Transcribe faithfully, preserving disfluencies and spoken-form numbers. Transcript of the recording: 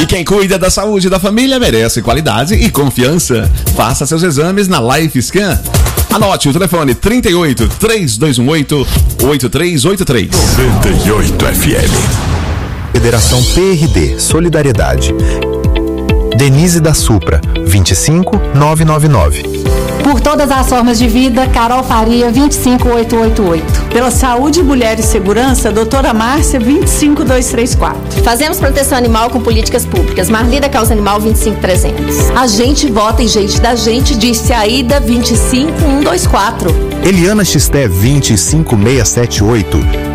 quem cuida da saúde da família merece qualidade e confiança. Faça seus exames na LifeScan. Anote o telefone trinta e oito, três dois um oito, oito três oito três. noventa e oito F M. Federação P R D Solidariedade. Denise da Supra, vinte e cinco, novecentos e noventa e nove. Por todas as formas de vida, Carol Faria, vinte e cinco, oitocentos e oitenta e oito. Pela saúde, mulher e segurança, doutora Márcia, vinte e cinco, duzentos e trinta e quatro. Fazemos proteção animal com políticas públicas. Marlida Causa Animal, vinte e cinco, trezentos. A gente vota em gente da gente, disse Aida, vinte e cinco, cento e vinte e quatro. Eliana Xisté, vinte e cinco, seiscentos e setenta e oito.